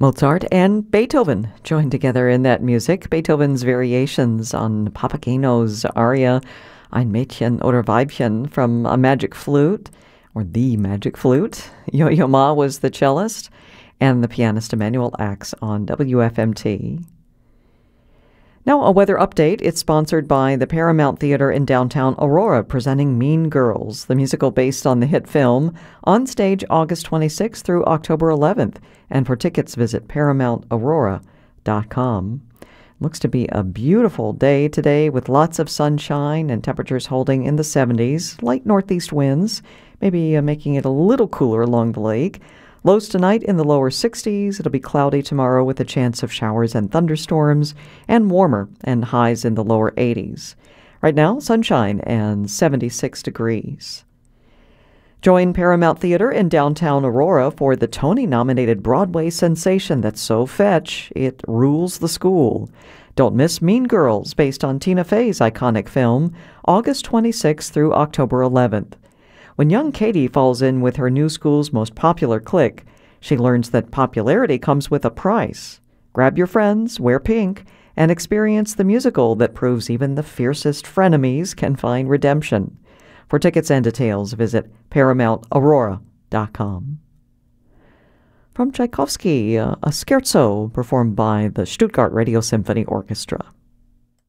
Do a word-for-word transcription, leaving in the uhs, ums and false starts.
Mozart and Beethoven joined together in that music. Beethoven's variations on Papageno's aria Ein Mädchen oder Weibchen from A Magic Flute, or The Magic Flute. Yo-Yo Ma was the cellist, and the pianist Emanuel Ax on W F M T. Now, a weather update. It's sponsored by the Paramount Theater in downtown Aurora, presenting Mean Girls, the musical based on the hit film, on stage August twenty-sixth through October eleventh. And for tickets, visit paramount aurora dot com. Looks to be a beautiful day today with lots of sunshine and temperatures holding in the seventies. Light northeast winds, maybe uh, making it a little cooler along the lake. Lows tonight in the lower sixties. It'll be cloudy tomorrow with a chance of showers and thunderstorms, and warmer, and highs in the lower eighties. Right now, sunshine and seventy-six degrees. Join Paramount Theater in downtown Aurora for the Tony-nominated Broadway sensation that's so fetch it rules the school. Don't miss Mean Girls, based on Tina Fey's iconic film, August twenty-sixth through October eleventh. When young Katie falls in with her new school's most popular clique, she learns that popularity comes with a price. Grab your friends, wear pink, and experience the musical that proves even the fiercest frenemies can find redemption. For tickets and details, visit paramount aurora dot com. From Tchaikovsky, uh, a scherzo performed by the Stuttgart Radio Symphony Orchestra.